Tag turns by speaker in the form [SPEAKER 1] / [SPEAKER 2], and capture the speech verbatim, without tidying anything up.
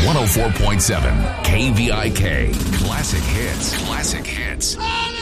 [SPEAKER 1] one oh four point seven K V I K. Classic hits. Classic hits.